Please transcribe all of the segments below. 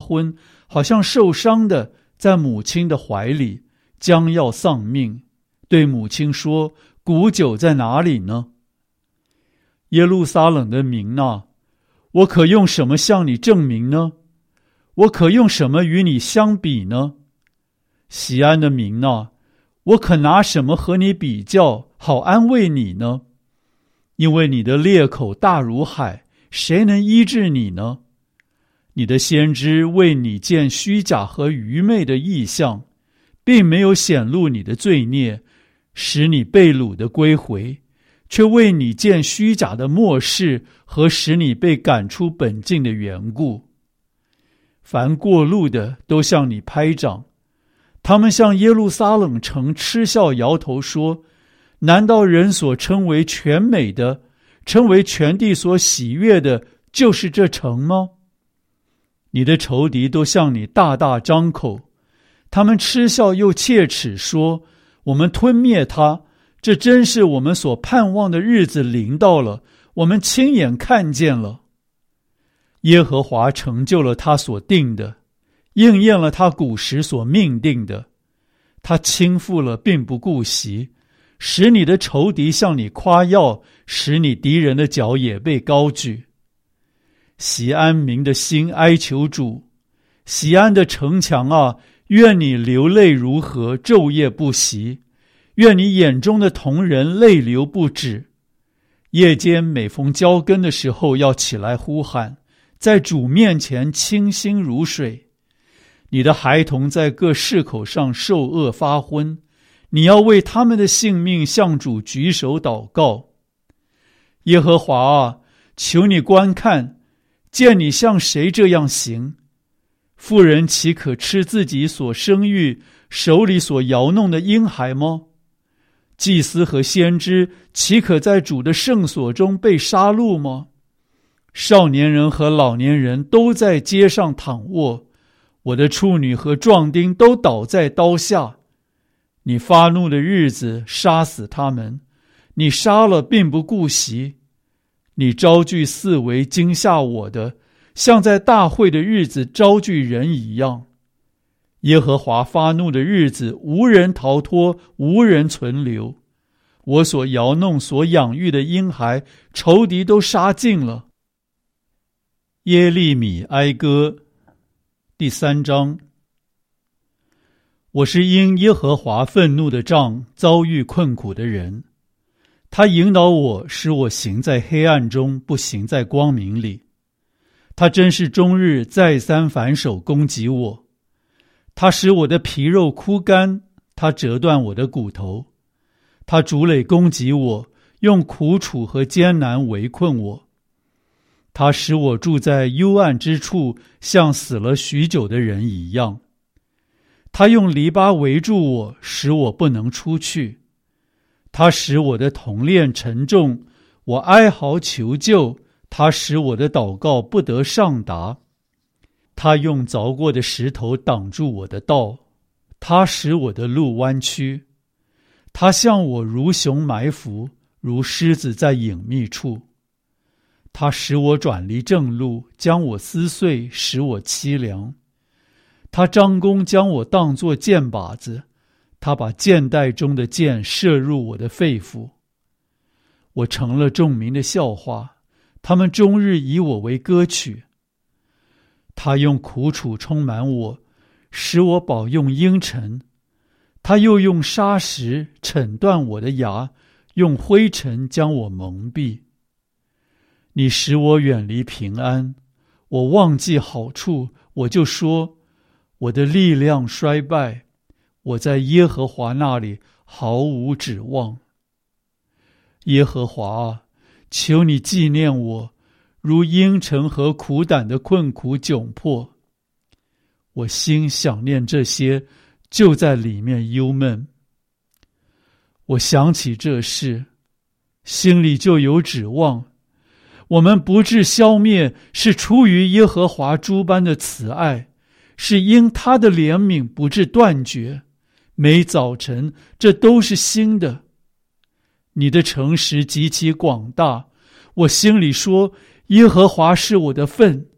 昏，好像受伤的在母亲的怀里，将要丧命，对母亲说：古酒在哪里呢？耶路撒冷的民啊，我可用什么向你证明呢？我可用什么与你相比呢？锡安的民啊，我可拿什么和你比较，好安慰你呢？因为你的裂口大如海，谁能医治你呢？你的先知为你见虚假和愚昧的异象，并没有显露你的罪孽，使你被掳的归回，却为你见虚假的末世和使你被赶出本境的缘故。凡过路的都向你拍掌，他们向耶路撒冷城嗤笑摇头说：难道人所称为全美的，称为全地所喜悦的，就是这城吗？你的仇敌都向你大大张口，他们嗤笑又切齿说：我们吞灭他，这真是我们所盼望的日子临到了，我们亲眼看见了。耶和华成就了他所定的，应验了他古时所命定的。他倾覆了并不顾惜，使你的仇敌向你夸耀，使你敌人的脚也被高举。锡安民的心哀求主，锡安的城墙啊，愿你流泪如何，昼夜不息，愿你眼中的瞳人泪流不止。夜间每逢交更的时候，要起来呼喊，在主面前清心如水。你的孩童在各市口上受饿发昏，你要为他们的性命向主举手祷告。耶和华啊，求你观看，见你像谁这样行？妇人岂可吃自己所生育手里所摇弄的婴孩吗？祭司和先知岂可在主的圣所中被杀戮吗？少年人和老年人都在街上躺卧，我的处女和壮丁都倒在刀下。你发怒的日子杀死他们，你杀了并不顾惜。你招聚四围惊吓我的，像在大会的日子招聚人一样。耶和华发怒的日子，无人逃脱，无人存留。我所摇弄所养育的婴孩，仇敌都杀尽了。耶利米哀歌第3章。我是因耶和华愤怒的杖遭遇困苦的人，他引导我，使我行在黑暗中，不行在光明里。他真是终日再三反手攻击我，他使我的皮肉枯干，他折断我的骨头。他逐垒攻击我，用苦楚和艰难围困我。他使我住在幽暗之处，像死了许久的人一样。他用篱笆围住我，使我不能出去。他使我的铜链沉重，我哀嚎求救，他使我的祷告不得上达。他用凿过的石头挡住我的道，他使我的路弯曲。他向我如熊埋伏，如狮子在隐秘处。他使我转离正路，将我撕碎，使我凄凉。他张弓将我当作箭靶子，他把箭袋中的箭射入我的肺腑。我成了众民的笑话，他们终日以我为歌曲。他用苦楚充满我，使我饱用阴沉。他又用砂石惩断我的牙，用灰尘将我蒙蔽。你使我远离平安，我忘记好处，我就说我的力量衰败，我在耶和华那里毫无指望。耶和华啊，求你纪念我，如阴沉和苦胆的困苦窘迫。我心想念这些，就在里面忧闷。我想起这事，心里就有指望。我们不致消灭，是出于耶和华诸般的慈爱，是因他的怜悯不致断绝。每早晨，这都是新的。你的诚实极其广大，我心里说，耶和华是我的份，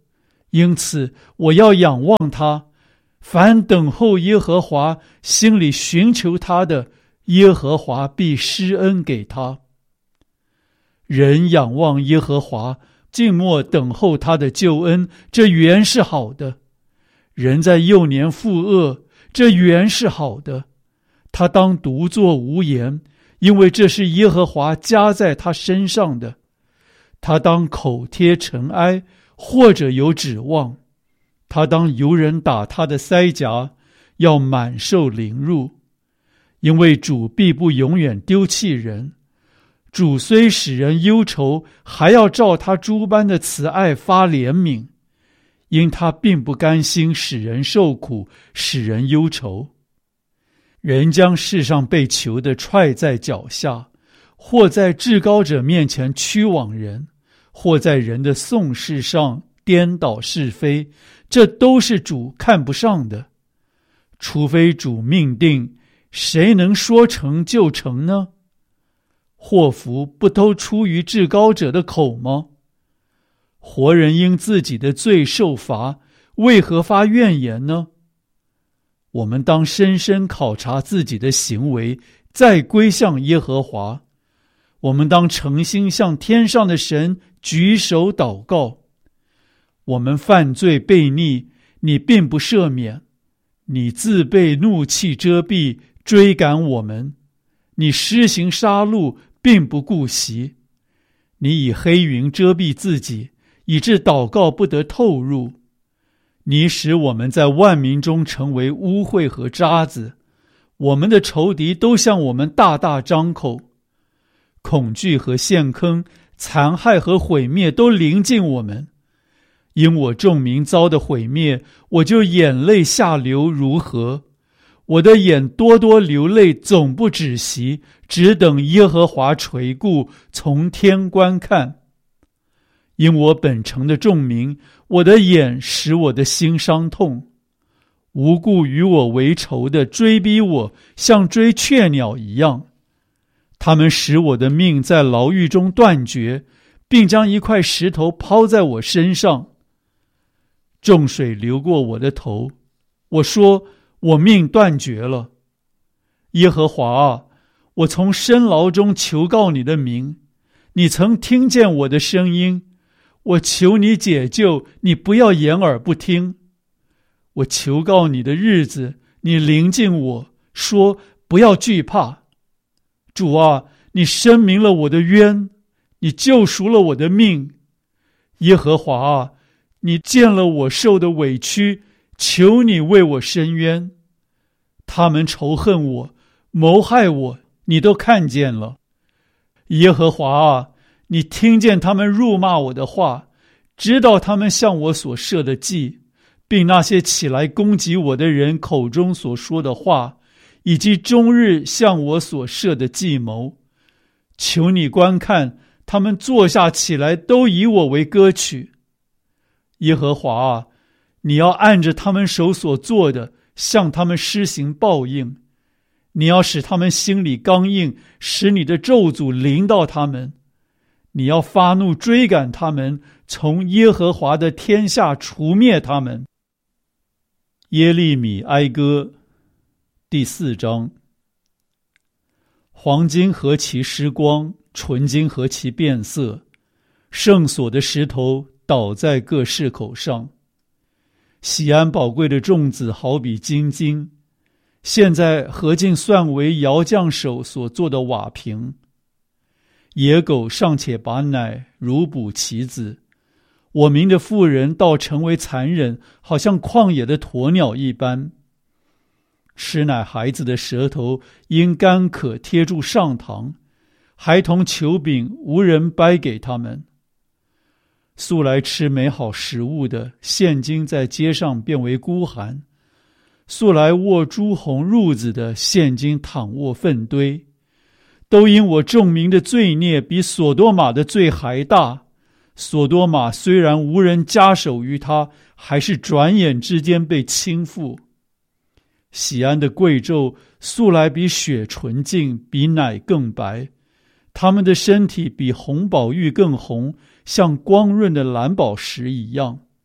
因此我要仰望他，凡等候耶和华，心里寻求他的，耶和华必施恩给他。人仰望耶和华，静默等候他的救恩，这原是好的。人在幼年负恶，这原是好的。他当独坐无言，因为这是耶和华加在他身上的。他当口贴尘埃，或者有指望。他当由人打他的腮颊，要满受凌辱。因为主必不永远丢弃人，主虽使人忧愁，还要照他诸般的慈爱发怜悯，因他并不甘心使人受苦，使人忧愁。人将世上被囚的踹在脚下，或在至高者面前屈枉人，或在人的讼事上颠倒是非，这都是主看不上的。除非主命定，谁能说成就成呢？祸福不都出于至高者的口吗？活人因自己的罪受罚，为何发怨言呢？我们当深深考察自己的行为，再归向耶和华。我们当诚心向天上的神举手祷告。我们犯罪悖逆，你并不赦免，你自被怒气遮蔽，追赶我们。你施行杀戮，并不顾惜。你以黑云遮蔽自己，以致祷告不得透入。你使我们在万民中成为污秽和渣子，我们的仇敌都向我们大大张口。恐惧和陷坑，残害和毁灭都临近我们。因我众民遭的毁灭，我就眼泪下流如河。我的眼多多流泪，总不止息，只等耶和华垂顾，从天观看。因我本城的众民，我的眼使我的心伤痛。无故与我为仇的追逼我，像追雀鸟一样。他们使我的命在牢狱中断绝，并将一块石头抛在我身上。众水流过我的头，我说我命断绝了。耶和华啊，我从深牢中求告你的名，你曾听见我的声音。我求你解救，你不要掩耳不听。我求告你的日子，你临近我，说不要惧怕。主啊，你申明了我的冤，你救赎了我的命。耶和华啊，你见了我受的委屈，求你为我伸冤。他们仇恨我，谋害我，你都看见了。耶和华啊，你听见他们辱骂我的话，知道他们向我所设的计，并那些起来攻击我的人口中所说的话，以及终日向我所设的计谋。求你观看，他们坐下起来，都以我为歌曲。耶和华啊，你要按着他们手所做的，向他们施行报应。你要使他们心里刚硬，使你的咒诅临到他们。你要发怒追赶他们，从耶和华的天下除灭他们。耶利米哀歌第4章。黄金何其失光，纯金何其变色，圣所的石头倒在各市口上。喜安宝贵的种子好比金晶，现在何竟算为窑匠手所做的瓦瓶。野狗尚且把奶如哺其子，我民的妇人倒成为残忍，好像旷野的鸵鸟一般。吃奶孩子的舌头因干渴贴住上膛，孩童求饼无人掰给他们。素来吃美好食物的，现今在街上变为孤寒；素来握朱红褥子的，现今躺卧粪堆。都因我众民的罪孽比所多玛的罪还大。所多玛虽然无人加手于他，还是转眼之间被倾覆。喜安的贵胄素来比雪纯净，比奶更白。他们的身体比红宝玉更红，像光润的蓝宝石一样。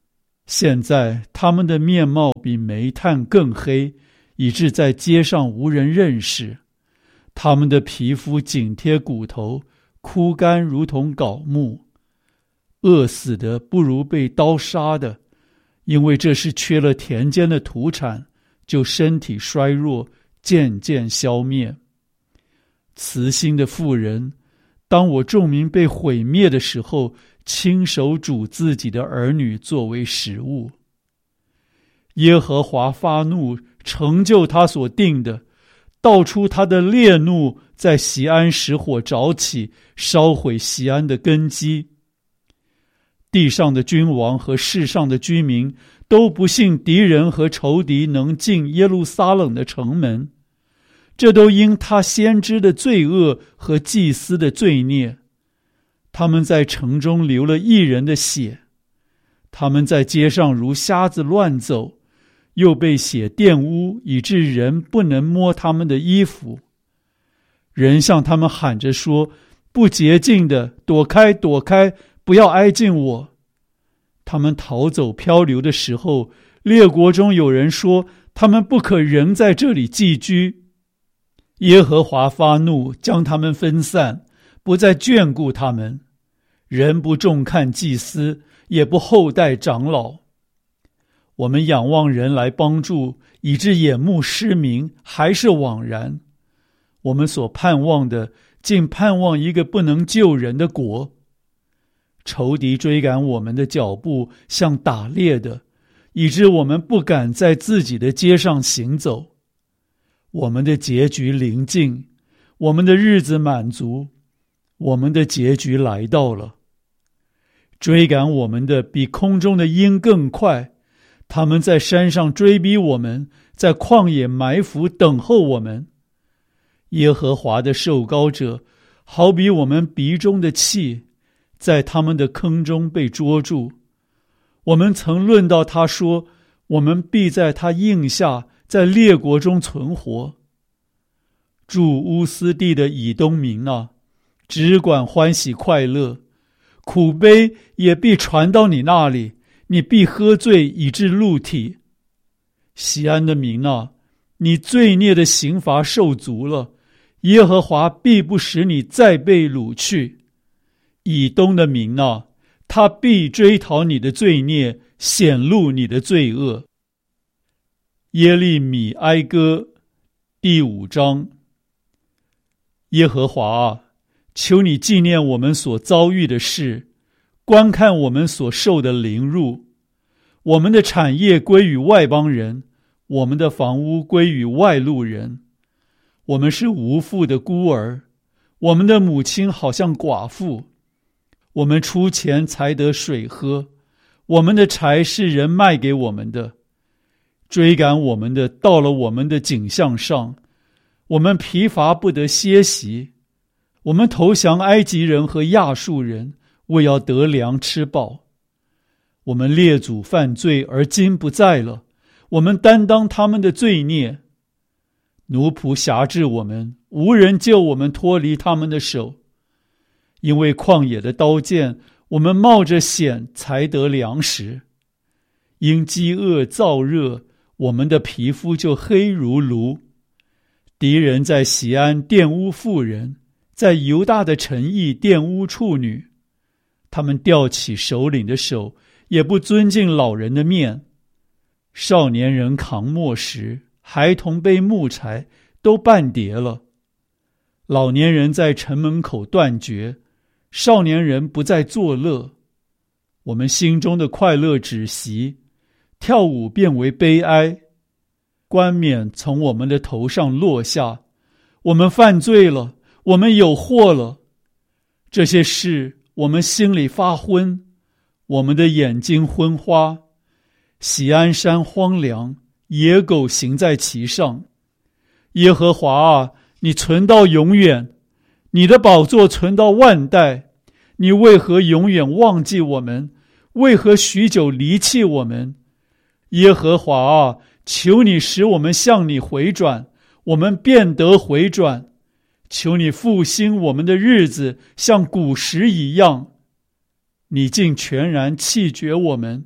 现在他们的面貌比煤炭更黑，以致在街上无人认识。他们的皮肤紧贴骨头，枯干如同槁木。饿死的不如被刀杀的，因为这是缺了田间的土产，就身体衰弱，渐渐消灭。慈心的妇人，当我众民被毁灭的时候，亲手煮自己的儿女作为食物。耶和华发怒，成就他所定的，道出他的烈怒，在锡安使火着起，烧毁锡安的根基。地上的君王和世上的居民都不信敌人和仇敌能进耶路撒冷的城门，这都因他先知的罪恶和祭司的罪孽。他们在城中流了义人的血，他们在街上如瞎子乱走，又被血玷污，以致人不能摸他们的衣服。人向他们喊着说：不洁净的，躲开，躲开，不要挨近我。他们逃走漂流的时候，列国中有人说，他们不可仍在这里寄居。耶和华发怒，将他们分散，不再眷顾他们。人不重看祭司，也不厚待长老。我们仰望人来帮助，以致眼目失明，还是枉然。我们所盼望的，竟盼望一个不能救人的国。仇敌追赶我们的脚步，像打猎的，以致我们不敢在自己的街上行走。我们的结局临近，我们的日子满足，我们的结局来到了。追赶我们的比空中的鹰更快，他们在山上追逼我们，在旷野埋伏等候我们。耶和华的受膏者，好比我们鼻中的气，在他们的坑中被捉住。我们曾论到他说，我们必在他印下，在列国中存活。住乌斯地的以东民啊，只管欢喜快乐，苦悲也必传到你那里，你必喝醉以致露体。锡安的民啊，你罪孽的刑罚受足了，耶和华必不使你再被掳去。以东的民啊，他必追讨你的罪孽，显露你的罪恶。耶利米哀歌第5章。耶和华啊，求你纪念我们所遭遇的事，观看我们所受的凌辱。我们的产业归于外邦人，我们的房屋归于外路人。我们是无父的孤儿，我们的母亲好像寡妇。我们出钱才得水喝，我们的柴是人卖给我们的。追赶我们的到了我们的颈项上，我们疲乏不得歇息。我们投降埃及人和亚述人，为要得粮吃饱。我们列祖犯罪，而今不在了，我们担当他们的罪孽。奴仆辖制我们，无人救我们脱离他们的手。因为旷野的刀剑，我们冒着险才得粮食。因饥饿燥热，我们的皮肤就黑如炉。敌人在锡安玷污妇人，在犹大的城邑玷污处女。他们吊起首领的手，也不尊敬老人的面。少年人扛磨石，孩童背木柴，都半跌了。老年人在城门口断绝，少年人不再作乐。我们心中的快乐止息，跳舞变为悲哀。冠冕从我们的头上落下，我们犯罪了，我们有祸了。这些事我们心里发昏，我们的眼睛昏花。锡安山荒凉，野狗行在其上。耶和华啊，你存到永远，你的宝座存到万代。你为何永远忘记我们？为何许久离弃我们？耶和华啊，求你使我们向你回转，我们便得回转。求你复兴我们的日子，像古时一样。你竟全然弃绝我们，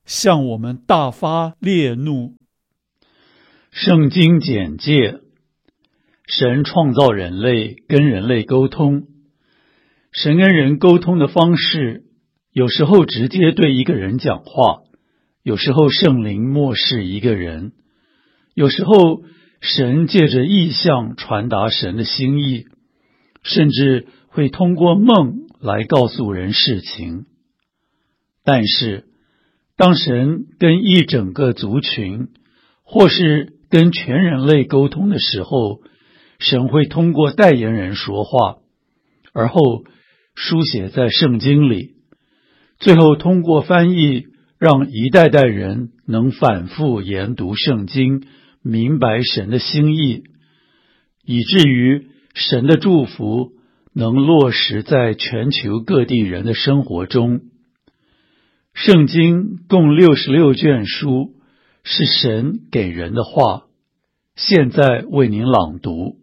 向我们大发烈怒。 圣经简介：神创造人类，跟人类沟通。神跟人沟通的方式，有时候直接对一个人讲话，有时候圣灵默示一个人，有时候神借着异象传达神的心意，甚至会通过梦来告诉人事情。但是当神跟一整个族群或是跟全人类沟通的时候，神会通过代言人说话，而后书写在圣经里，最后通过翻译让一代代人能反复研读圣经，明白神的心意，以至于神的祝福能落实在全球各地人的生活中。圣经共66卷书，是神给人的话。现在为您朗读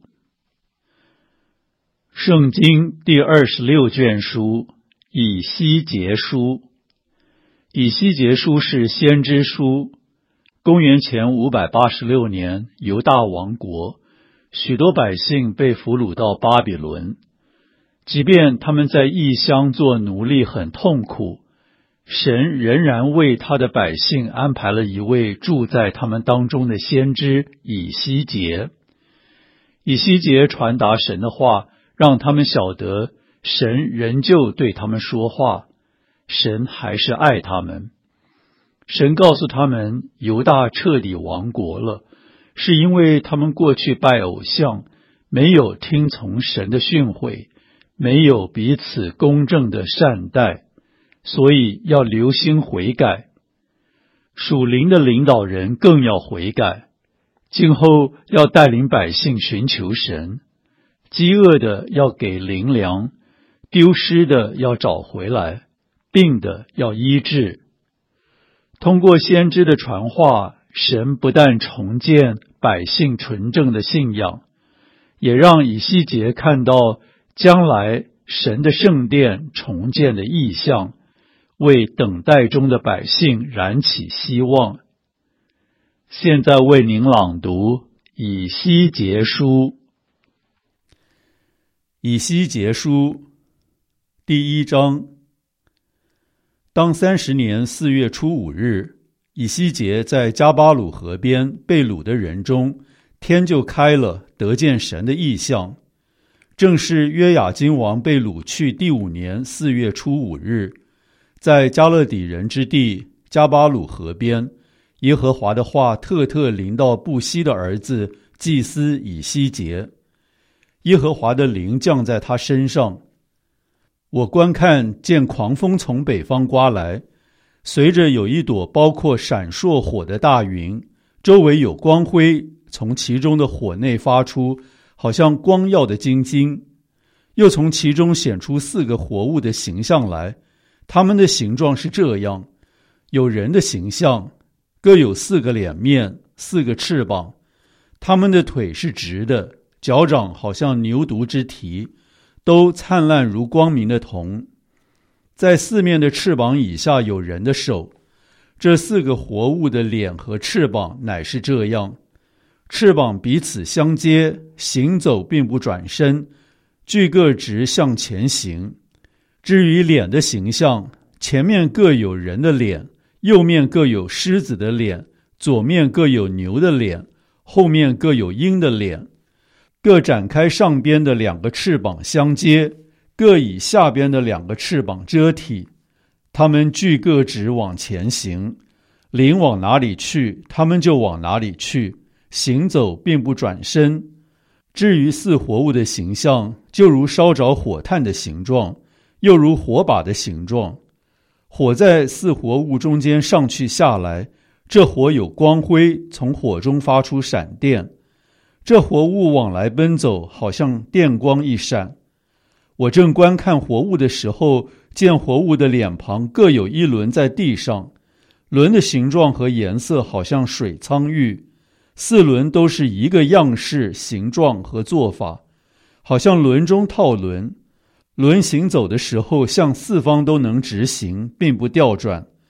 圣经第26卷书，以西结书。以西结书是先知书。公元前586年，犹大王国，许多百姓被俘虏到巴比伦。即便他们在异乡做奴隶很痛苦，神仍然为他的百姓安排了一位住在他们当中的先知以西结。以西结传达神的话，让他们晓得神仍旧对他们说话，神还是爱他们。神告诉他们，犹大彻底亡国了，是因为他们过去拜偶像，没有听从神的训诲，没有彼此公正的善待，所以要留心悔改。属灵的领导人更要悔改，今后要带领百姓寻求神，饥饿的要给灵粮，丢失的要找回来，病的要医治。通过先知的传话，神不但重建百姓纯正的信仰，也让以西结看到将来神的圣殿重建的意象，为等待中的百姓燃起希望。现在为您朗读以西结书。 以西结书第1章。当30年4月初5日，以西结在加巴鲁河边被掳的人中，天就开了，得见神的异象。正是约雅斤王被掳去第5年4月初5日，在加勒底人之地加巴鲁河边，耶和华的话特特临到布西的儿子祭司以西结。耶和华的灵降在他身上。我观看，见狂风从北方刮来，随着有一朵包括闪烁火的大云，周围有光辉从其中的火内发出，好像光耀的金晶。又从其中显出4个活物的形象来，它们的形状是这样：有人的形象，各有4个脸面，4个翅膀，它们的腿是直的，脚掌好像牛犊之蹄，都灿烂如光明的铜。在4面的翅膀以下有人的手。这4个活物的脸和翅膀乃是这样：翅膀彼此相接，行走并不转身，俱各直向前行。至于脸的形象，前面各有人的脸，右面各有狮子的脸，左面各有牛的脸，后面各有鹰的脸。各展开上边的2个翅膀相接，各以下边的2个翅膀遮体。他们俱各直往前行，灵往哪里去，他们就往哪里去，行走并不转身。至于4活物的形象，就如烧着火炭的形状，又如火把的形状。火在4活物中间上去下来，这火有光辉，从火中发出闪电。这活物往来奔走，好像电光一闪。我正观看活物的时候，见活物的脸庞各有1轮在地上，轮的形状和颜色好像水苍玉，4轮都是一个样式、形状和做法，好像轮中套轮。轮行走的时候，向4方都能直行，并不调转。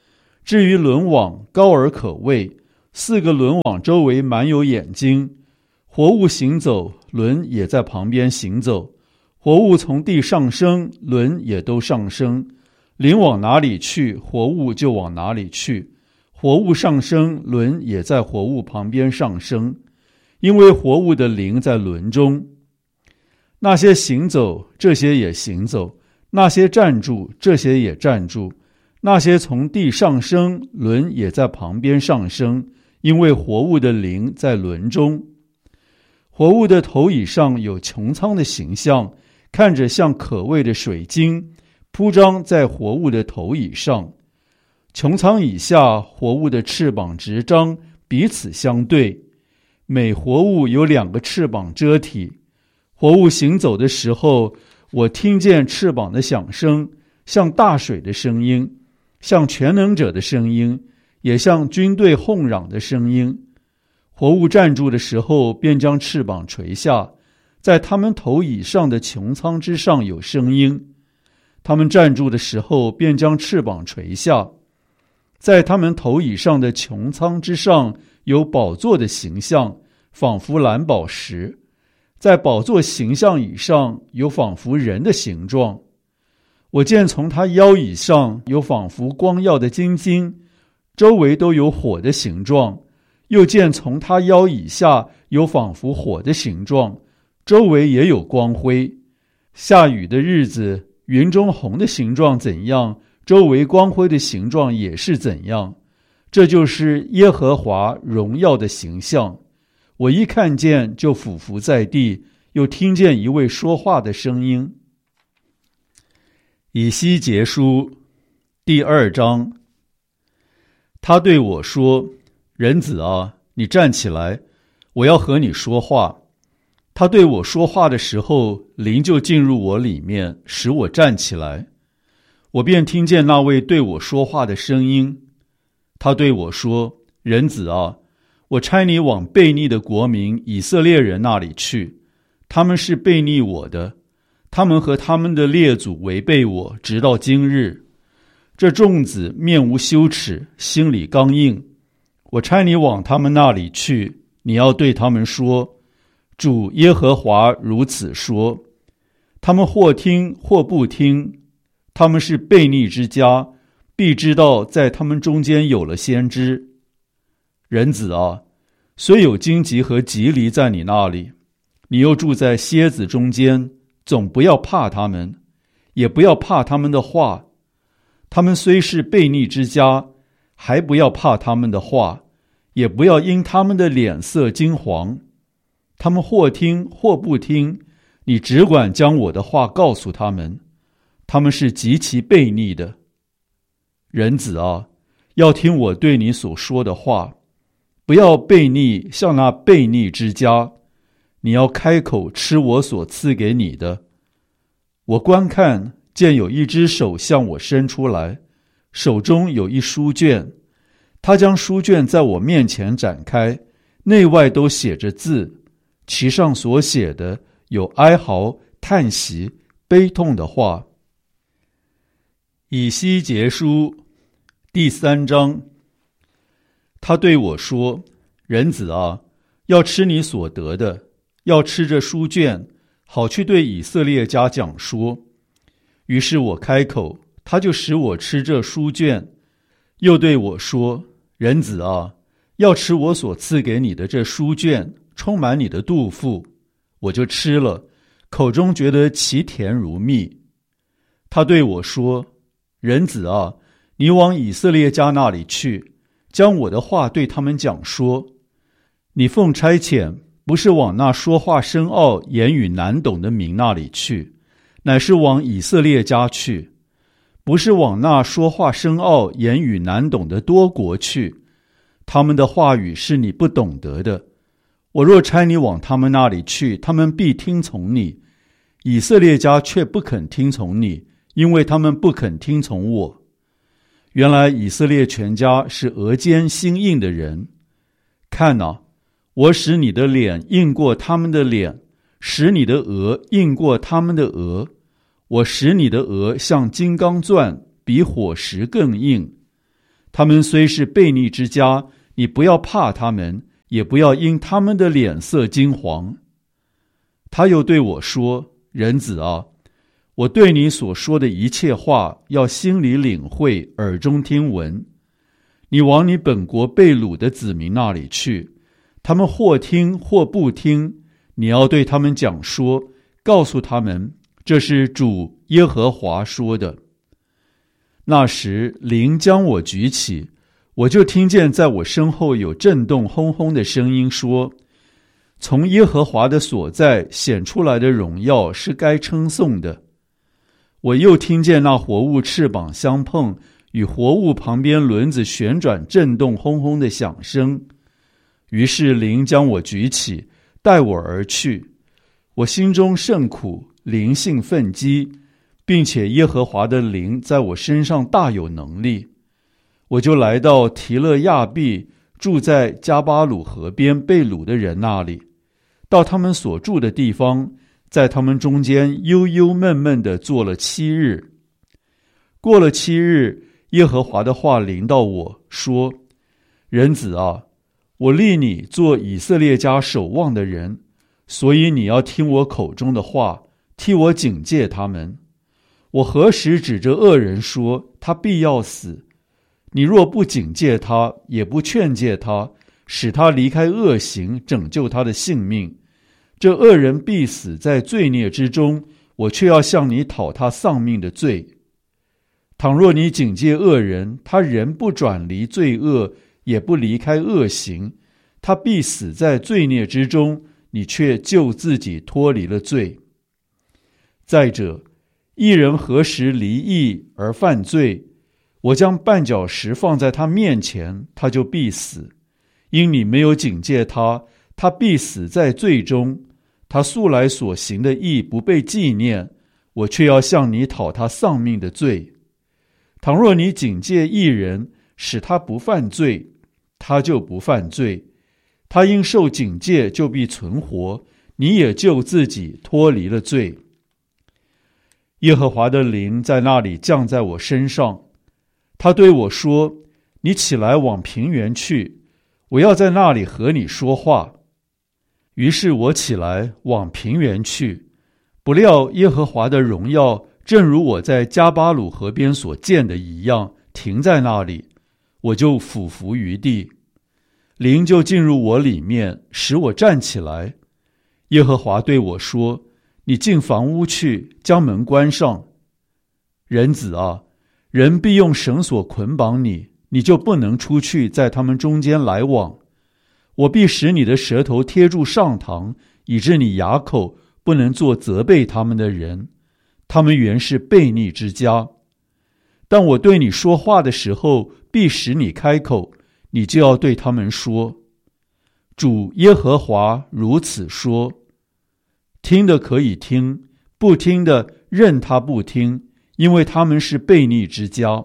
至于轮网，高而可畏，4个轮网周围满有眼睛。活物行走，轮也在旁边行走。活物从地上升，轮也都上升。灵往哪里去，活物就往哪里去。活物上升，轮也在活物旁边上升，因为活物的灵在轮中。那些行走，这些也行走；那些站住，这些也站住。那些从地上升，轮也在旁边上升，因为活物的灵在轮中。活物的头以上有穹苍的形象，看着像可畏的水晶，铺张在活物的头以上。穹苍以下，活物的翅膀直张，彼此相对。每活物有2个翅膀遮体。活物行走的时候，我听见翅膀的响声，像大水的声音，像全能者的声音，也像军队哄嚷的声音。活物站住的时候，便将翅膀垂下，在他们头以上的穹苍之上有声音。他们站住的时候，便将翅膀垂下，在他们头以上的穹苍之上有宝座的形象，仿佛蓝宝石。在宝座形象以上有仿佛人的形状。我见从他腰以上有仿佛光耀的金晶，周围都有火的形状。又见从他腰以下有仿佛火的形状，周围也有光辉。下雨的日子，云中红的形状怎样，周围光辉的形状也是怎样。这就是耶和华荣耀的形象。我一看见就俯伏在地，又听见一位说话的声音。以西结书第2章。他对我说：人子啊，你站起来，我要和你说话。他对我说话的时候，灵就进入我里面，使我站起来。我便听见那位对我说话的声音。他对我说：人子啊，我差你往悖逆的国民以色列人那里去，他们是悖逆我的，他们和他们的列祖违背我，直到今日。这众子面无羞耻，心里刚硬。我差你往他们那里去，你要对他们说：主耶和华如此说。他们或听或不听，他们是悖逆之家，必知道在他们中间有了先知。人子啊，虽有荆棘和棘藜在你那里，你又住在蝎子中间，总不要怕他们，也不要怕他们的话。他们虽是悖逆之家，还不要怕他们的话，也不要因他们的脸色惊惶。他们或听或不听，你只管将我的话告诉他们。他们是极其悖逆的。人子啊，要听我对你所说的话，不要悖逆像那悖逆之家。你要开口吃我所赐给你的。我观看，见有一只手向我伸出来，手中有一书卷。他将书卷在我面前展开，内外都写着字，其上所写的有哀嚎、叹息、悲痛的话。以西结书第3章。他对我说：人子啊，要吃你所得的，要吃这书卷，好去对以色列家讲说。于是我开口，他就使我吃这书卷。又对我说：人子啊，要吃我所赐给你的这书卷，充满你的肚腹。我就吃了，口中觉得其甜如蜜。他对我说：人子啊，你往以色列家那里去，将我的话对他们讲说。你奉差遣，不是往那说话深奥、言语难懂的民那里去，乃是往以色列家去。不是往那说话深奥、言语难懂的多国去，他们的话语是你不懂得的。我若差你往他们那里去，他们必听从你。以色列家却不肯听从你，因为他们不肯听从我。原来以色列全家是额间心硬的人。看哪，我使你的脸硬过他们的脸，使你的额硬过他们的额。我使你的额像金刚钻，比火石更硬。 他们虽是悖逆之家，你不要怕他们，也不要因他们的脸色惊惶。他又对我说：人子啊，我对你所说的一切话，要心里领会，耳中听闻。你往你本国被掳的子民那里去，他们或听或不听，你要对他们讲说，告诉他们，这是主耶和华说的。那时灵将我举起，我就听见在我身后有震动轰轰的声音说，从耶和华的所在显出来的荣耀是该称颂的。我又听见那活物翅膀相碰，与活物旁边轮子旋转震动轰轰的响声。于是灵将我举起，带我而去。我心中甚苦，灵性愤激，并且耶和华的灵在我身上大有能力。我就来到提勒亚毕，住在加巴鲁河边被掳的人那里，到他们所住的地方，在他们中间忧忧闷闷地坐了7日。过了7日，耶和华的话临到我说：人子啊，我立你做以色列家守望的人，所以你要听我口中的话，替我警戒他们。我何时指着恶人说他必要死？你若不警戒他，也不劝诫他，使他离开恶行，拯救他的性命，这恶人必死在罪孽之中，我却要向你讨他丧命的罪。倘若你警戒恶人，他仍不转离罪恶，也不离开恶行，他必死在罪孽之中，你却救自己脱离了罪。再者，一人何时离义而犯罪，我将绊脚石放在他面前，他就必死。因你没有警戒他，他必死在罪中。他素来所行的义不被纪念，我却要向你讨他丧命的罪。倘若你警戒义人，使他不犯罪，他就不犯罪。他因受警戒就必存活，你也救自己脱离了罪。耶和华的灵在那里降在我身上，他对我说：你起来往平原去，我要在那里和你说话。于是我起来往平原去，不料耶和华的荣耀正如我在加巴鲁河边所见的一样，停在那里，我就俯伏于地。灵就进入我里面，使我站起来。耶和华对我说：你进房屋去，将门关上。人子啊，人必用绳索捆绑你，你就不能出去在他们中间来往。我必使你的舌头贴住上膛，以致你哑口，不能做责备他们的人。他们原是悖逆之家。但我对你说话的时候，必使你开口，你就要对他们说：主耶和华如此说。听的可以听，不听的任他不听，因为他们是悖逆之家。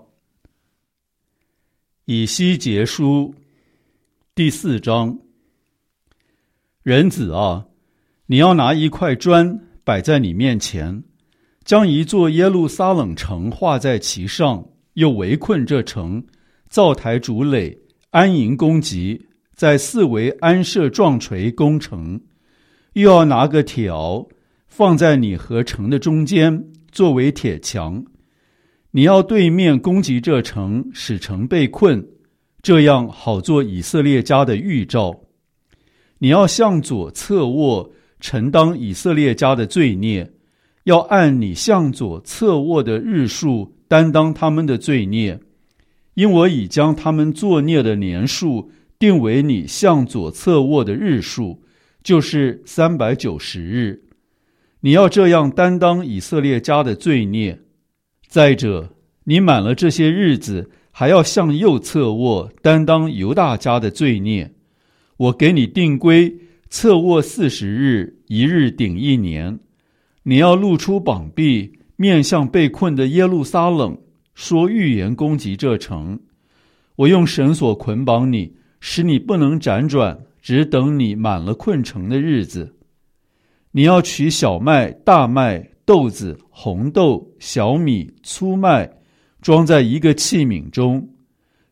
以西结书第4章。人子啊，你要拿一块砖摆在你面前，将一座耶路撒冷城画在其上，又围困这城，造台筑垒，安营攻击，在四围安设撞锤攻城。又要拿个铁鳌放在你和城的中间，作为铁墙。你要对面攻击这城，使城被困，这样好做以色列家的预兆。你要向左侧卧，承当以色列家的罪孽，要按你向左侧卧的日数担当他们的罪孽，因我已将他们作孽的年数定为你向左侧卧的日数，就是390日。你要这样担当以色列家的罪孽。再者，你满了这些日子，还要向右侧卧，担当犹大家的罪孽。我给你定规，侧卧40日，一日顶1年。你要露出膀臂，面向被困的耶路撒冷，说预言攻击这城。我用绳索捆绑你，使你不能辗转，只等你满了困城的日子。你要取小麦、大麦、豆子、红豆、小米、粗麦，装在一个器皿中，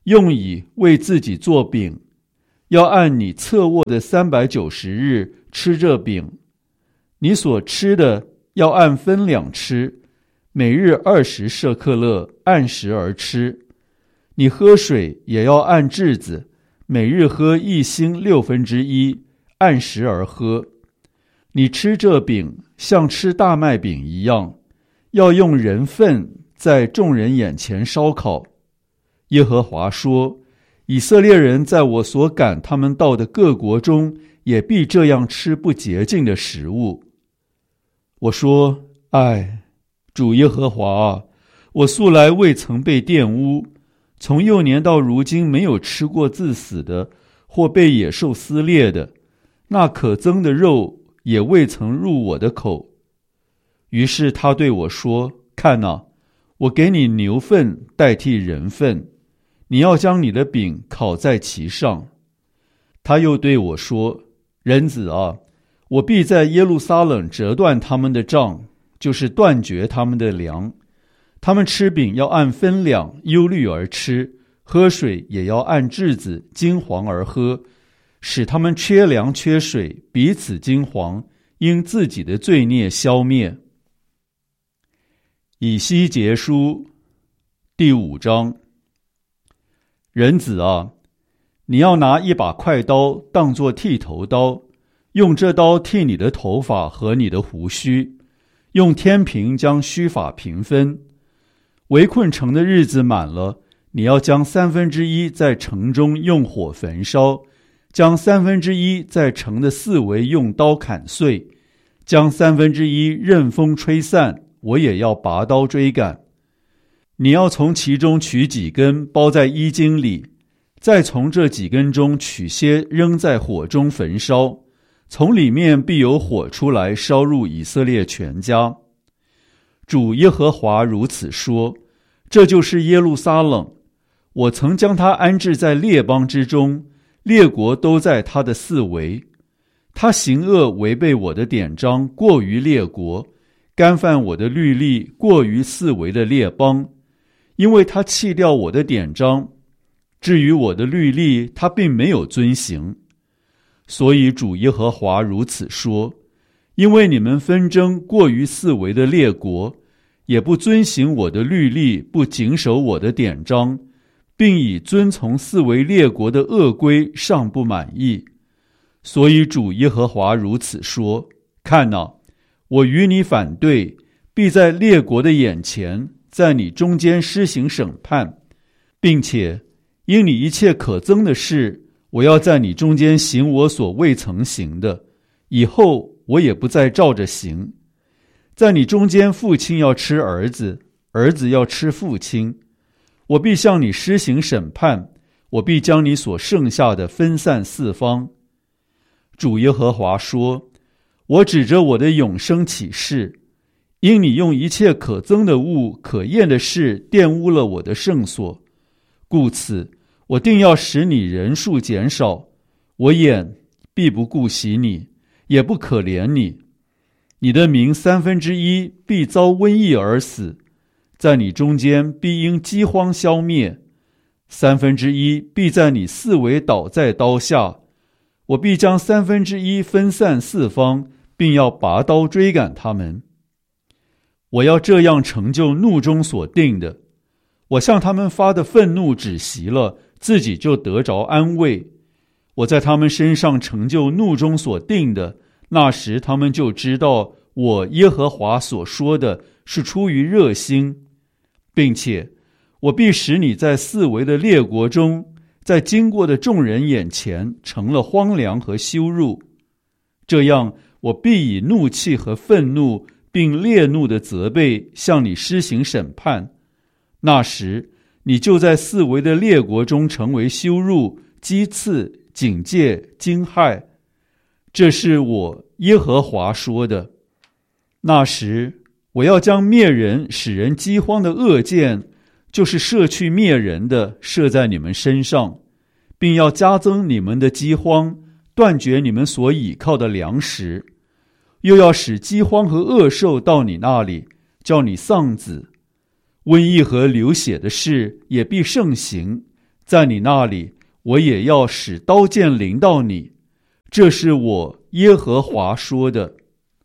用以为自己做饼，要按你侧卧的390日吃这饼。你所吃的要按分两吃，每日20舍克勒，按时而吃。你喝水也要按质子，每日喝1星1/6，按时而喝。你吃这饼像吃大麦饼一样，要用人粪在众人眼前烧烤。耶和华说，以色列人在我所赶他们到的各国中，也必这样吃不洁净的食物。我说，主耶和华啊，我素来未曾被玷污，从幼年到如今没有吃过自死的，或被野兽撕裂的，那可憎的肉也未曾入我的口。于是他对我说，看哪，我给你牛粪代替人粪，你要将你的饼烤在其上。他又对我说，人子啊，我必在耶路撒冷折断他们的杖，就是断绝他们的粮。他们吃饼要按分量忧虑而吃，喝水也要按质子金黄而喝，使他们缺粮缺水，彼此惊惶，因自己的罪孽消灭。以西结书第5章。人子啊，你要拿一把快刀当作剃头刀，用这刀剃你的头发和你的胡须，用天平将须发平分。围困城的日子满了，你要将1/3在城中用火焚烧，将1/3在城的四围用刀砍碎，将1/3任风吹散，我也要拔刀追赶。你要从其中取几根包在衣襟里，再从这几根中取些扔在火中焚烧，从里面必有火出来烧入以色列全家。主耶和华如此说，这就是耶路撒冷，我曾将它安置在列邦之中，列国都在它的四围。他行恶违背我的典章，过于列国，干犯我的律例，过于四围的列邦。因为他弃掉我的典章，至于我的律例，他并没有遵行。所以主耶和华如此说，因为你们纷争过于四围的列国，也不遵行我的律例，不谨守我的典章，并以遵从四围列国的恶规尚不满意。所以主耶和华如此说，看哪，我与你反对，必在列国的眼前，在你中间施行审判，并且因你一切可憎的事，我要在你中间行我所未曾行的，以后我也不再照着行。在你中间，父亲要吃儿子，儿子要吃父亲。我必向你施行审判，我必将你所剩下的分散四方。主耶和华说，我指着我的永生起誓，因你用一切可憎的物、可厌的事玷污了我的圣所，故此我定要使你人数减少，我眼必不顾惜你，也不可怜你。你的民1/3必遭瘟疫而死，在你中间必因饥荒消灭，1/3必在你四围倒在刀下。我必将1/3分散四方，并要拔刀追赶他们。我要这样成就怒中所定的。我向他们发的愤怒止息了，自己就得着安慰。我在他们身上成就怒中所定的，那时他们就知道我耶和华所说的是出于热心，并且我必使你在四围的列国中，在经过的众人眼前成了荒凉和羞辱。这样我必以怒气和愤怒并烈怒的责备向你施行审判。那时你就在四围的列国中成为羞辱、讥刺、警戒、惊骇。这是我耶和华说的。那时我要将灭人使人饥荒的恶箭，就是射去灭人的，射在你们身上，并要加增你们的饥荒，断绝你们所倚靠的粮食，又要使饥荒和恶兽到你那里，叫你丧子。瘟疫和流血的事也必盛行， 在你那里，我也要使刀剑临到你。这是我耶和华说的。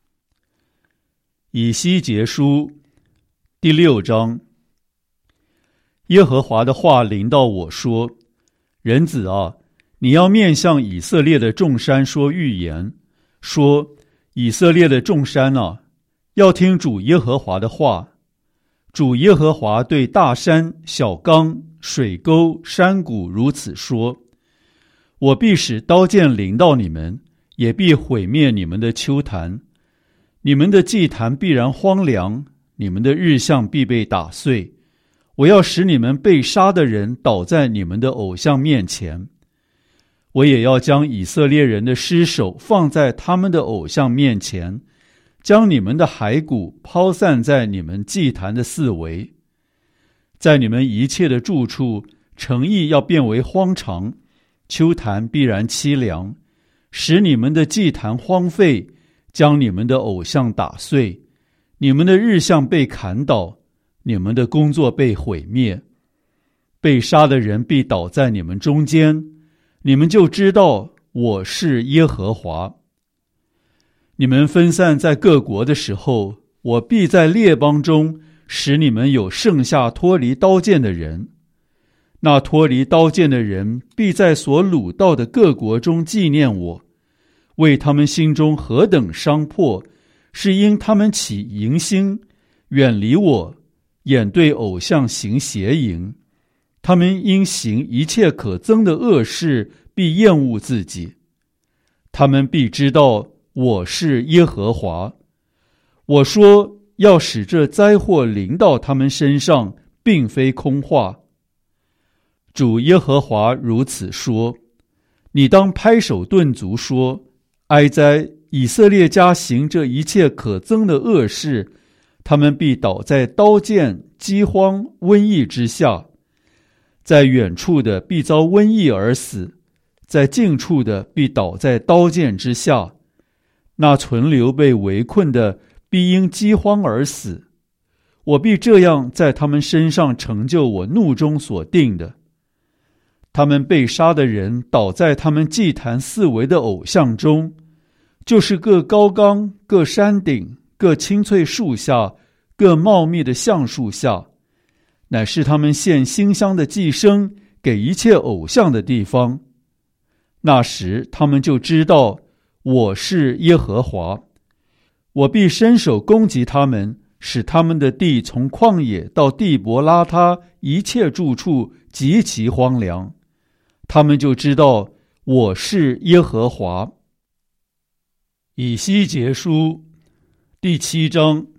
以西结书第6章。耶和华的话临到我说：人子啊，你要面向以色列的众山说预言，说：以色列的众山啊，要听主耶和华的话。主耶和华对大山、小冈、水沟、山谷如此说：我必使刀剑临到你们，也必毁灭你们的丘坛。你们的祭坛必然荒凉，你们的日像必被打碎。我要使你们被杀的人倒在你们的偶像面前。我也要将以色列人的尸首放在他们的偶像面前，将你们的骸骨抛散在你们祭坛的四围。在你们一切的住处，城邑要变为荒场，丘坛必然凄凉，使你们的祭坛荒废，将你们的偶像打碎，你们的日像被砍倒，你们的工作被毁灭。被杀的人必倒在你们中间，你们就知道我是耶和华。你们分散在各国的时候，我必在列邦中使你们有剩下脱离刀剑的人。那脱离刀剑的人必在所掳到的各国中纪念我，为他们心中何等伤迫，是因他们起淫心，远离我，眼对偶像行邪淫。他们因行一切可憎的恶事，必厌恶自己。他们必知道我是耶和华。我说要使这灾祸临到他们身上，并非空话。主耶和华如此说：你当拍手顿足说：哀哉！以色列家行这一切可憎的恶事，他们必倒在刀剑、饥荒、瘟疫之下。在远处的必遭瘟疫而死，在近处的必倒在刀剑之下。那存留被围困的必因饥荒而死。我必这样在他们身上成就我怒中所定的。他们被杀的人倒在他们祭坛四围的偶像中，就是各高冈、各山顶、各青翠树下、各茂密的橡树下，乃是他们献馨香的祭牲给一切偶像的地方。那时他们就知道我是耶和华。我必伸手攻击他们，使他们的地从旷野到地伯拉他一切住处极其荒凉。他们就知道我是耶和华。以西结书第7章。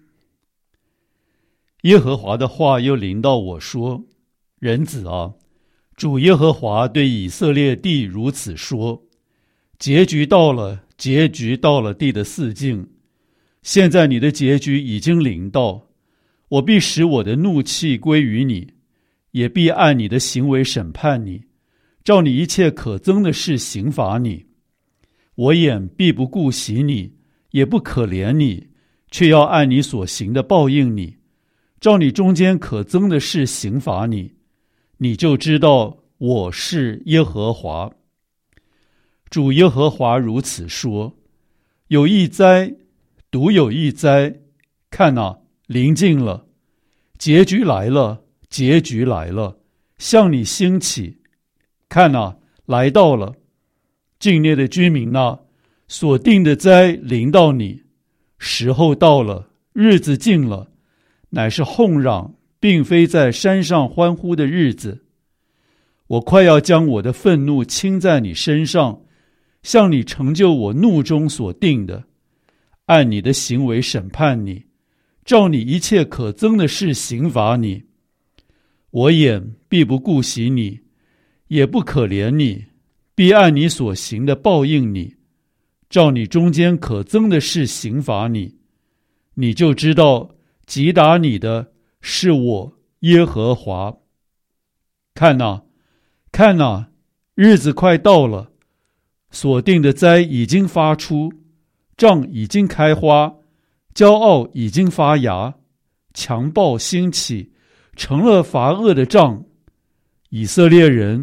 耶和华的话又临到我说：人子啊，主耶和华对以色列地如此说：结局到了，结局到了地的四境。现在你的结局已经临到，我必使我的怒气归于你，也必按你的行为审判你，照你一切可憎的事刑罚你。我眼必不顾惜你，也不可怜你，却要按你所行的报应你，照你中间可憎的事刑罚你。你就知道我是耶和华。主耶和华如此说：有一灾，独有一灾，看哪，临近了，结局来了，结局来了，向你兴起。看哪，来到了。境内的居民哪，所定的灾临到你，时候到了，日子近了，乃是哄嚷，并非在山上欢呼的日子。我快要将我的愤怒倾在你身上，向你成就我怒中所定的，按你的行为审判你，照你一切可憎的事刑罚你。我眼必不顾惜你，也不可怜你，必按你所行的报应你，照你中间可憎的事刑罚你。你就知道击打你的是我耶和华。看哪，看哪，日子快到了，所定的灾已经发出，杖已经开花，骄傲已经发芽，强暴兴起，成了罚恶的杖。以色列人，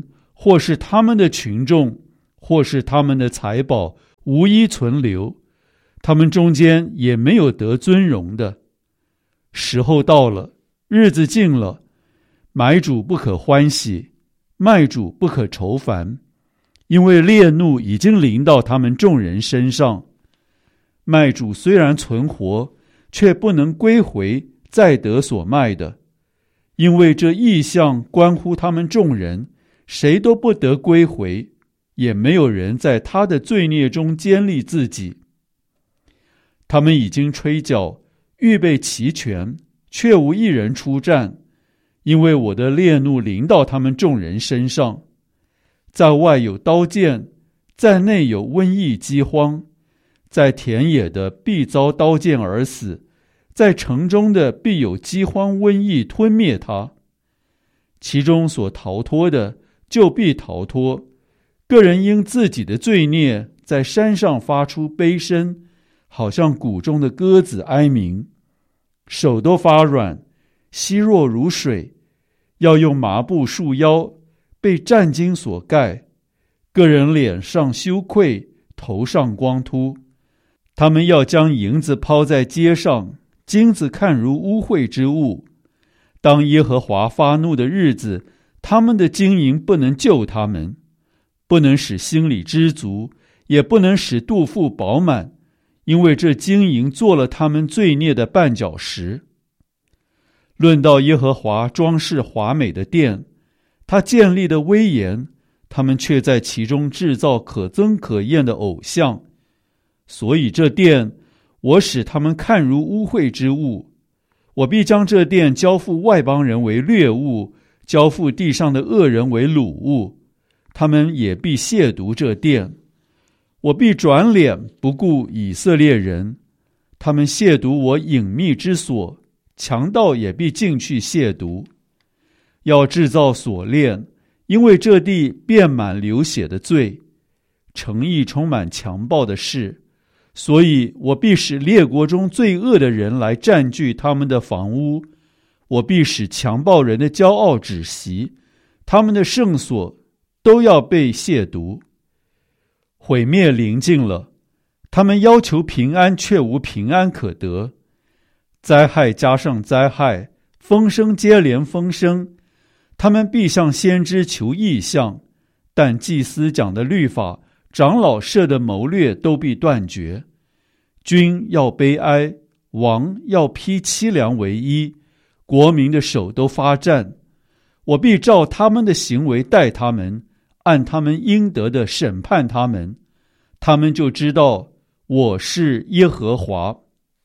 或是他们的群众，或是他们的财宝，无一存留，他们中间也没有得尊荣的。时候到了，日子近了，买主不可欢喜，卖主不可愁烦，因为烈怒已经临到他们众人身上。卖主虽然存活，却不能归回再得所卖的，因为这异象关乎他们众人，谁都不得归回，也没有人在他的罪孽中坚立自己。他们已经吹角，预备齐全，却无一人出战，因为我的烈怒临到他们众人身上。在外有刀剑，在内有瘟疫饥荒，在田野的必遭刀剑而死，在城中的必有饥荒瘟疫吞灭他。其中所逃脱的，就必逃脱。个人因自己的罪孽，在山上发出悲声，好像谷中的鸽子哀鸣，手都发软，稀弱如水，要用麻布束腰，被战巾所盖。个人脸上羞愧，头上光秃。他们要将银子抛在街上，金子看如污秽之物。当耶和华发怒的日子，他们的金银不能救他们，不能使心里知足，也不能使肚腹饱满，因为这金银做了他们罪孽的绊脚石。论到耶和华装饰华美的殿，他建立的威严，他们却在其中制造可憎可厌的偶像。所以这殿，我使他们看如污秽之物。我必将这殿交付外邦人为掠物，交付地上的恶人为掳物，他们也必亵渎这殿。我必转脸不顾以色列人，他们亵渎我隐秘之所，强盗也必进去亵渎。要制造锁链，因为这地遍满流血的罪，城邑充满强暴的事，所以我必使列国中最恶的人来占据他们的房屋，我必使强暴人的骄傲止息，他们的圣所都要被亵渎。毁灭临近了，他们要求平安，却无平安可得。灾害加上灾害，风声接连风声，他们必向先知求异象，但祭司讲的律法，长老设的谋略都必断绝。君要悲哀，王要披凄凉为衣，国民的手都发战。我必照他们的行为待他们，按他们应得的审判他们，他们就知道我是耶和华。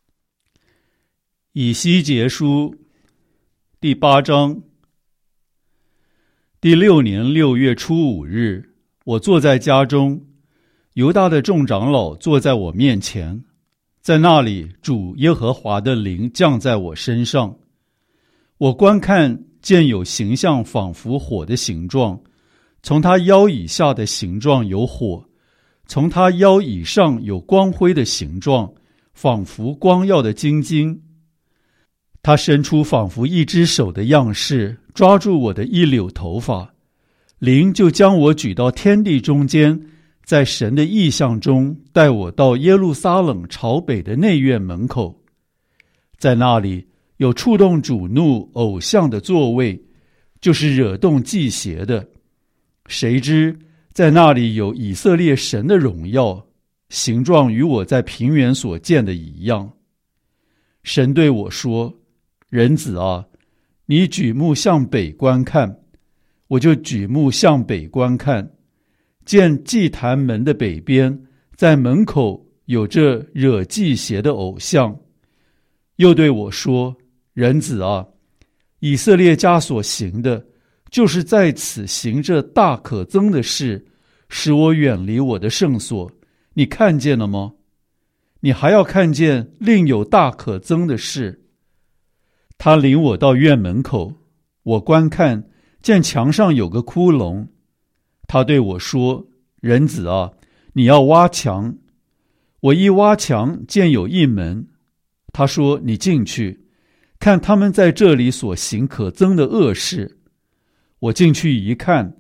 以西结书第8章。第6年6月初5日，我坐在家中，犹大的众长老坐在我面前，在那里主耶和华的灵降在我身上。我观看，见有形象仿佛火的形状，从他腰以下的形状有火，从他腰以上有光辉的形状，仿佛光耀的金晶。他伸出仿佛一只手的样式，抓住我的一绺头发，灵就将我举到天地中间，在神的意象中带我到耶路撒冷朝北的内院门口。在那里有触动主怒偶像的座位，就是惹动祭邪的。谁知在那里有以色列神的荣耀，形状与我在平原所见的一样。神对我说：人子啊，你举目向北观看。我就举目向北观看，见祭坛门的北边，在门口有这惹祭邪的偶像。又对我说：人子啊，以色列家所行的，就是在此行这大可憎的事，使我远离我的圣所。你看见了吗？你还要看见另有大可憎的事。他领我到院门口，我观看，见墙上有个窟窿。他对我说：人子啊，你要挖墙。我一挖墙，见有一门。他说：你进去，看他们在这里所行可憎的恶事。我进去一看，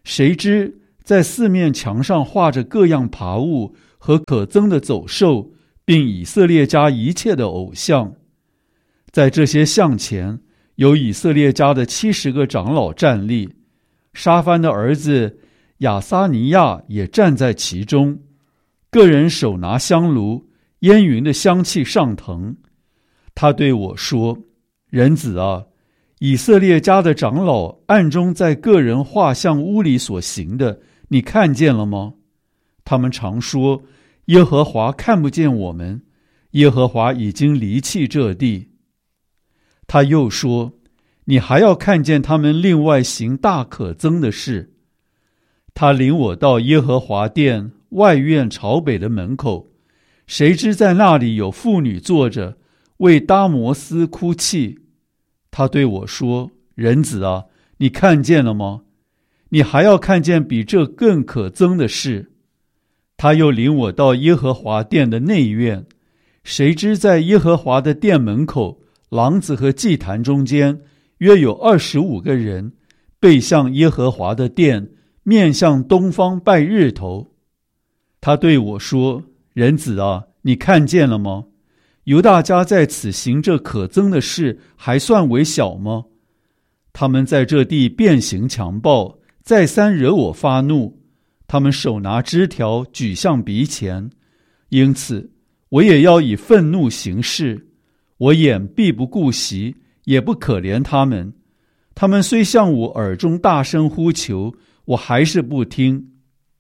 谁知在四面墙上画着各样爬物和可憎的走兽，并以色列家一切的偶像。在这些像前，有以色列家的70个长老站立，沙番的儿子亚撒尼亚也站在其中，个人手拿香炉，烟云的香气上腾。他对我说：人子啊，以色列家的长老暗中在个人画像屋里所行的，你看见了吗？他们常说，耶和华看不见我们，耶和华已经离弃这地。他又说，你还要看见他们另外行大可憎的事。他领我到耶和华殿外院朝北的门口，谁知在那里有妇女坐着，为大摩斯哭泣。他对我说：人子啊，你看见了吗？你还要看见比这更可憎的事。他又领我到耶和华殿的内院，谁知在耶和华的殿门口，廊子和祭坛中间，约有25个人，背向耶和华的殿，面向东方拜日头。他对我说：人子啊，你看见了吗？犹大家在此行这可憎的事，还算为小吗？他们在这地遍行强暴，再三惹我发怒。他们手拿枝条举向鼻前，因此我也要以愤怒行事。我眼必不顾惜，也不可怜他们。他们虽向我耳中大声呼求，我还是不听。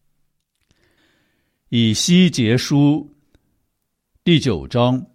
以西结书第9章。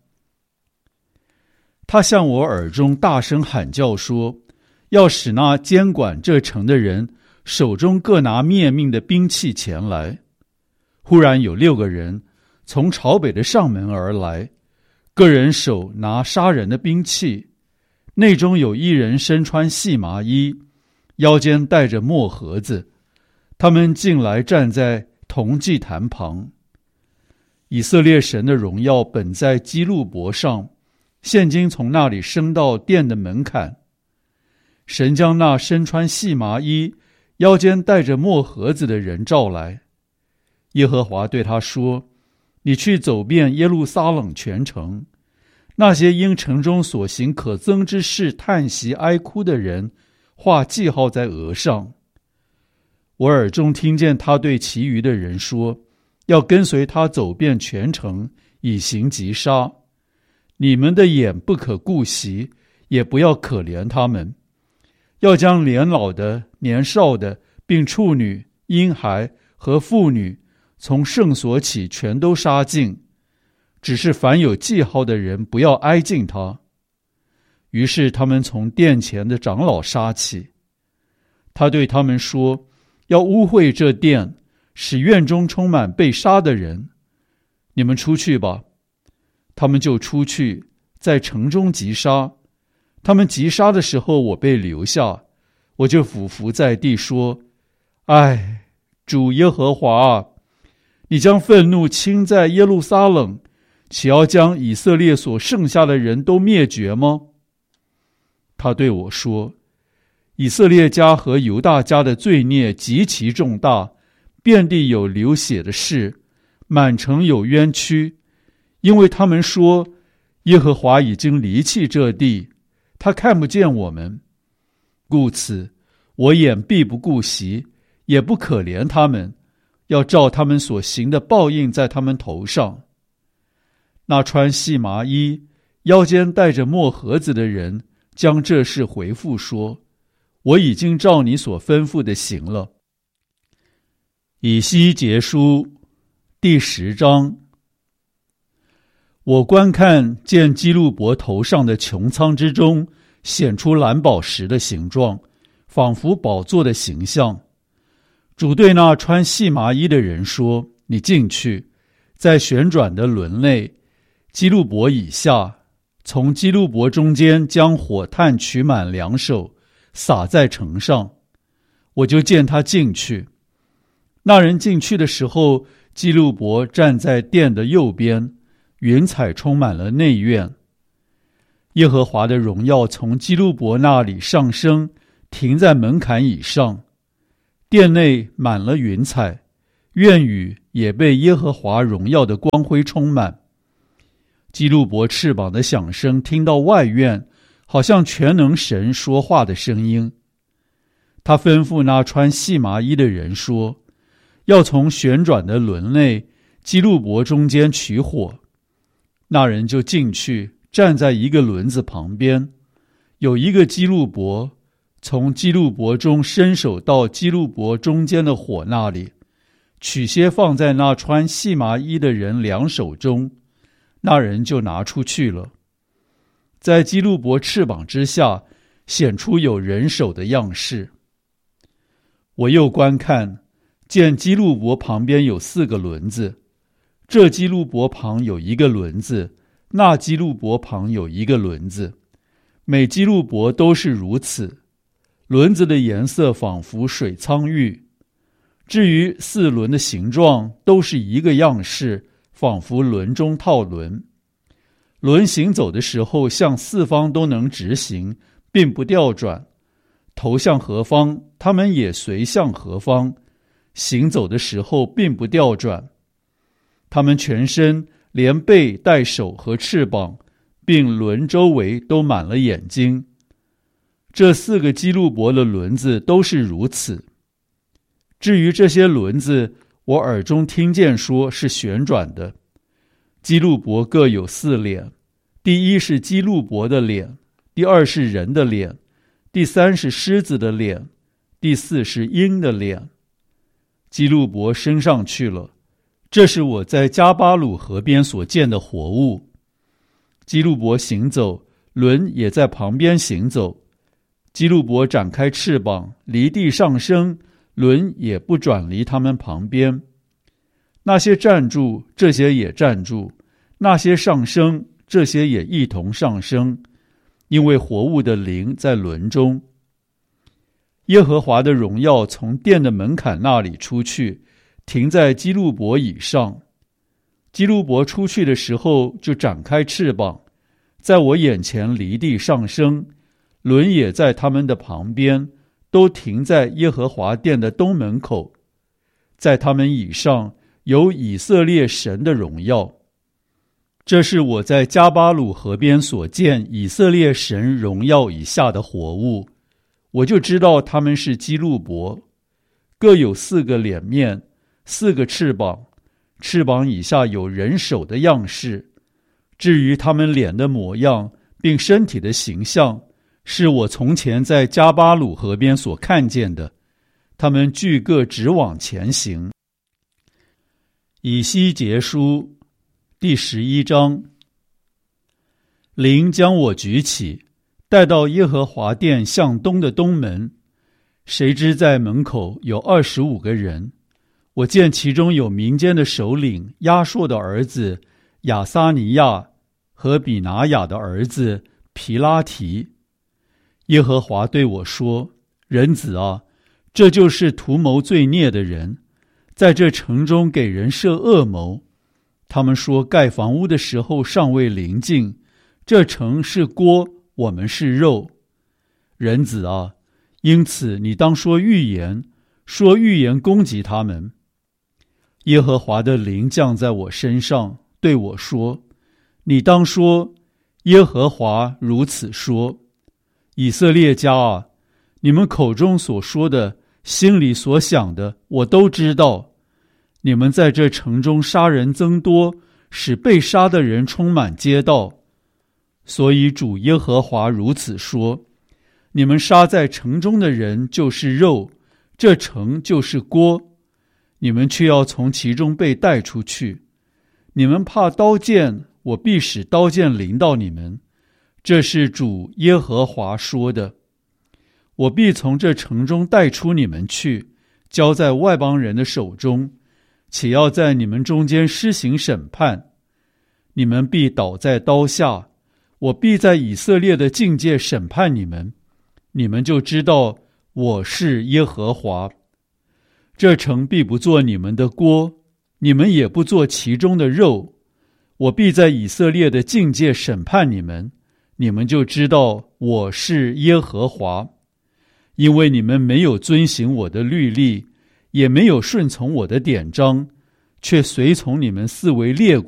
他向我耳中大声喊叫说，要使那监管这城的人手中各拿灭命的兵器前来。忽然有6个人从朝北的上门而来，个人手拿杀人的兵器，内中有一人身穿细麻衣，腰间带着墨盒子。他们进来站在铜祭坛旁。以色列神的荣耀本在基路伯上，现今从那里升到殿的门槛。神将那身穿细麻衣、腰间带着墨盒子的人召来。耶和华对他说：你去走遍耶路撒冷全城，那些因城中所行可憎之事叹息哀哭的人，画记号在额上。我耳中听见他对其余的人说，要跟随他走遍全城，以行击杀。你们的眼不可顾惜，也不要可怜他们，要将年老的、年少的，并处女、婴孩和妇女，从圣所起全都杀尽，只是凡有记号的人不要挨近他。于是他们从殿前的长老杀起。他对他们说，要污秽这殿，使院中充满被杀的人。你们出去吧。他们就出去，在城中击杀。他们击杀的时候，我被留下，我就俯伏在地说：唉，主耶和华啊，你将愤怒倾在耶路撒冷，岂要将以色列所剩下的人都灭绝吗？他对我说：以色列家和犹大家的罪孽极其重大，遍地有流血的事，满城有冤屈，因为他们说，耶和华已经离弃这地，他看不见我们。故此，我眼必不顾惜，也不可怜他们，要照他们所行的报应在他们头上。那穿细麻衣、腰间带着墨盒子的人将这事回复说：我已经照你所吩咐的行了。以西结书第10章。我观看，见基路伯头上的穹苍之中显出蓝宝石的形状，仿佛宝座的形象。主对那穿细麻衣的人说：你进去，在旋转的轮内，基路伯以下，从基路伯中间将火炭取满2手，撒在城上。我就见他进去。那人进去的时候，基路伯站在殿的右边，云彩充满了内院。耶和华的荣耀从基路伯那里上升，停在门槛以上。 殿内满了云彩，院宇也被耶和华荣耀的光辉充满。基路伯翅膀的响声听到外院，好像全能神说话的声音。他吩咐那穿细麻衣的人说，要从旋转的轮内基路伯中间取火。那人就进去，站在一个轮子旁边，有一个基路伯，从基路伯中伸手到基路伯中间的火那里，取些放在那穿细麻衣的人两手中，那人就拿出去了。在基路伯翅膀之下显出有人手的样式。我又观看，见基路伯旁边有4个轮子，这基路伯旁有一个轮子，那基路伯旁有一个轮子，每基路伯都是如此。轮子的颜色仿佛水苍玉。至于4轮的形状，都是一个样式，仿佛轮中套轮。轮行走的时候，向4方都能直行，并不调转。头向何方，他们也随向何方，行走的时候并不调转。他们全身连背带手和翅膀，并轮周围都满了眼睛。这4个基路伯的轮子都是如此。至于这些轮子，我耳中听见说是旋转的。基路伯各有4脸，第一是基路伯的脸，第二是人的脸，第三是狮子的脸，第4是鹰的脸。基路伯升上去了，这是我在加巴鲁河边所见的活物。基路伯行走，轮也在旁边行走。基路伯展开翅膀，离地上升，轮也不转离他们旁边。那些站住，这些也站住；那些上升，这些也一同上升，因为活物的灵在轮中。耶和华的荣耀从殿的门槛那里出去，停在基路伯以上。基路伯出去的时候，就展开翅膀，在我眼前离地上升，轮也在他们的旁边，都停在耶和华殿的东门口。在他们以上有以色列神的荣耀。这是我在加巴鲁河边所见以色列神荣耀以下的活物，我就知道他们是基路伯，各有4个脸面，4个翅膀，翅膀以下有人手的样式。至于他们脸的模样并身体的形象，是我从前在加巴鲁河边所看见的，他们俱各直往前行。以西结书第11章。灵将我举起，带到耶和华殿向东的东门，谁知在门口有25个人。我见其中有民间的首领亚硕的儿子亚撒尼亚和比拿雅的儿子皮拉提。耶和华对我说，人子啊，这就是图谋罪孽的人，在这城中给人设恶谋。他们说盖房屋的时候尚未临近，这城是锅，我们是肉。人子啊，因此你当说预言，说预言攻击他们。耶和华的灵降在我身上，对我说，你当说，耶和华如此说，以色列家啊，你们口中所说的，心里所想的，我都知道。你们在这城中杀人增多，使被杀的人充满街道。所以主耶和华如此说，你们杀在城中的人就是肉，这城就是锅，你们却要从其中被带出去。你们怕刀剑，我必使刀剑临到你们，这是主耶和华说的。我必从这城中带出你们去，交在外邦人的手中，且要在你们中间施行审判。你们必倒在刀下，我必在以色列的境界审判你们，你们就知道我是耶和华。这城必不做你们的锅，你们也不做其中的肉，我必在以色列的境界审判你们，你们就知道我是耶和华。 因为你们没有遵行我的律例，也没有顺从我的典章，却随从你们四围列国